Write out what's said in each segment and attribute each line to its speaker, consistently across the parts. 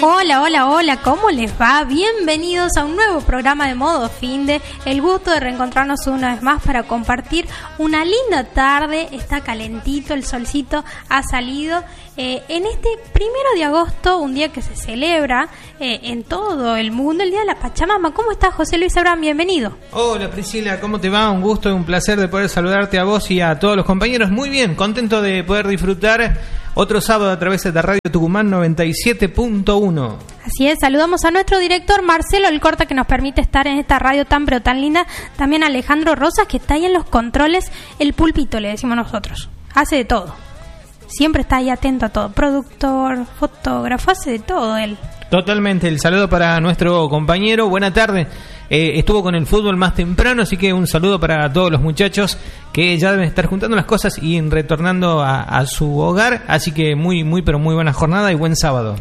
Speaker 1: Hola, ¿cómo les va? Bienvenidos a un nuevo programa de Modo Finde. El gusto de reencontrarnos una vez más para compartir una linda tarde. Está calentito, el solcito ha salido. En este 1 de agosto, un día que se celebra en todo el mundo, el Día de la Pachamama. ¿Cómo estás, José Luis Abraham? Bienvenido.
Speaker 2: Hola, Priscila, ¿cómo te va? Un gusto y un placer de poder saludarte a vos y a todos los compañeros. Muy bien, contento de poder disfrutar otro sábado a través de Radio Tucumán 97.1.
Speaker 1: Así es, saludamos a nuestro director Marcelo Alcorta, que nos permite estar en esta radio tan pero tan linda. También a Alejandro Rosas, que está ahí en los controles, el pulpito le decimos nosotros. Hace de todo. Siempre está ahí atento a todo. Productor, fotógrafo, hace de todo él.
Speaker 2: Totalmente, el saludo para nuestro compañero. Buena tarde. Estuvo con el fútbol más temprano, así que un saludo para todos los muchachos que ya deben estar juntando las cosas y retornando a su hogar. Así que muy buena jornada y buen sábado.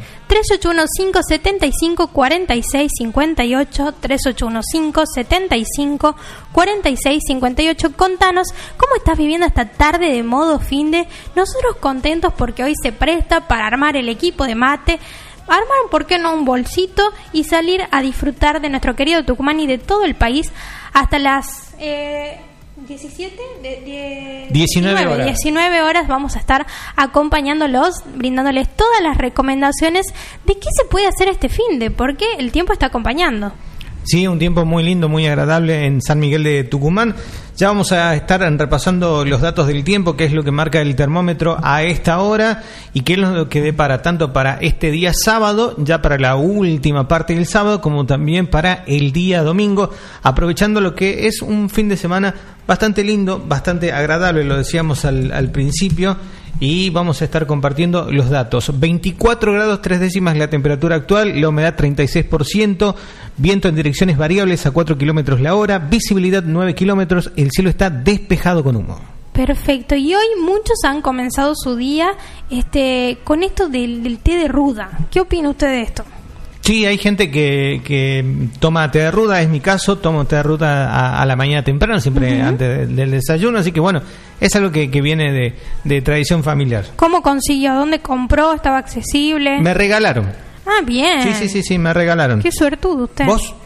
Speaker 1: 3815-754658, 3815-754658. Contanos, ¿cómo estás viviendo esta tarde de Modo Finde? Nosotros contentos porque hoy se presta para armar el equipo de mate, armar, ¿por qué no?, un bolsito y salir a disfrutar de nuestro querido Tucumán y de todo el país hasta las 19 horas vamos a estar acompañándolos, brindándoles todas las recomendaciones de qué se puede hacer este finde, porque el tiempo está acompañando.
Speaker 2: Sí, un tiempo muy lindo, muy agradable en San Miguel de Tucumán. Ya vamos a estar repasando los datos del tiempo, que es lo que marca el termómetro a esta hora y qué es lo que depara tanto para este día sábado, ya para la última parte del sábado, como también para el día domingo, aprovechando lo que es un fin de semana bastante lindo, bastante agradable, lo decíamos al principio. Y vamos a estar compartiendo los datos. 24 grados 3 décimas la temperatura actual, la humedad 36%, viento en direcciones variables a 4 kilómetros la hora, visibilidad 9 kilómetros, el cielo está despejado con humo.
Speaker 1: Perfecto, y hoy muchos han comenzado su día con esto del té de ruda. ¿Qué opina usted de esto?
Speaker 2: Sí, hay gente que toma té de ruda, es mi caso, tomo té de ruda a la mañana temprano, siempre antes del desayuno, así que bueno, es algo que viene de tradición familiar.
Speaker 1: ¿Cómo consiguió? ¿Dónde compró? ¿Estaba accesible?
Speaker 2: Me regalaron.
Speaker 1: Ah, bien.
Speaker 2: Sí, me regalaron.
Speaker 1: Qué suertudo usted.
Speaker 2: ¿Vos?